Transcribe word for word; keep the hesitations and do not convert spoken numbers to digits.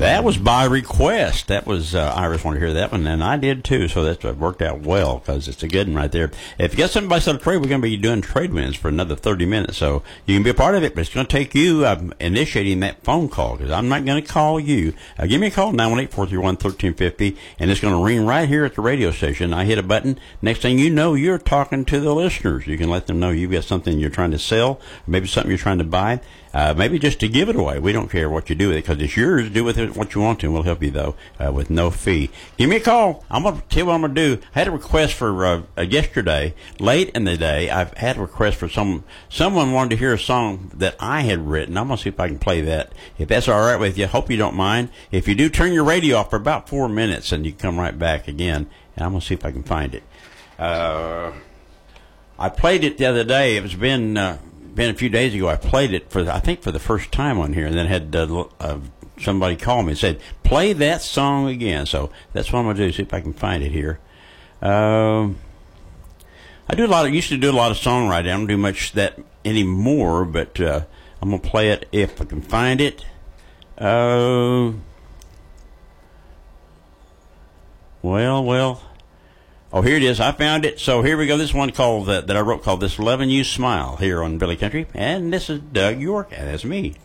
That was by request. That was uh, Iris wanted to hear that one, and I did too. So that uh, worked out well because it's a good one right there. If you got something by sell trade, we're going to be doing trade wins for another thirty minutes. So you can be a part of it, but it's going to take you uh, initiating that phone call because I'm not going to call you. Uh, give me a call nine one eight, four three one, one three five zero, and it's going to ring right here at the radio station. I hit a button. Next thing you know, you're talking to the listeners. You can let them know you've got something you're trying to sell, maybe something you're trying to buy. Uh, maybe just to give it away. We don't care what you do with it because it's yours. Do with it what you want to. We'll help you, though, uh, with no fee. Give me a call. I'm going to tell you what I'm going to do. I had a request for uh, uh, yesterday, late in the day. I've had a request for some someone wanted to hear a song that I had written. I'm going to see if I can play that. If that's all right with you, hope you don't mind. If you do, turn your radio off for about four minutes, and you can come right back again. And I'm going to see if I can find it. Uh, I played it the other day. It's been... Uh, been a few days ago. I played it for I think for the first time on here, and then had uh, uh, somebody call me and said play that song again. So that's what I'm gonna do. See if I can find it here. Um, I do a lot of used to do a lot of songwriting. I don't do much that anymore, but uh, I'm gonna play it if I can find it. Uh, well, well. Oh, here it is. I found it. So here we go. This one called uh, that I wrote called "This Loving You Smile" here on Billy Country, and this is Doug York, and that's me.